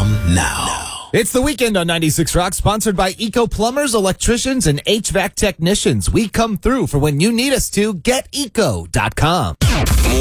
EcoPlumber.com now. It's the weekend on 96 Rock, sponsored by Eco Plumbers, Electricians, and HVAC Technicians. We come through for when you need us to. GetEco.com.